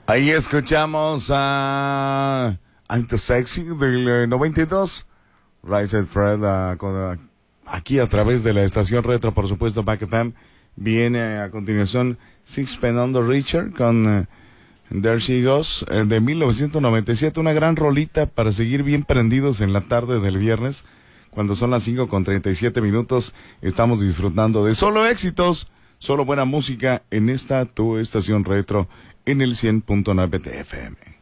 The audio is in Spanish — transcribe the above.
Ahí escuchamos a I'm Too Sexy del 92. Rise Fred aquí a través de la estación retro, por supuesto, Back FM. Viene a continuación Sixpence None the Richer con There She Goes de 1997. Una gran rolita para seguir bien prendidos en la tarde del viernes. Cuando son las 5:37, estamos disfrutando de solo éxitos, solo buena música en esta tu estación retro en el 100.9 de FM.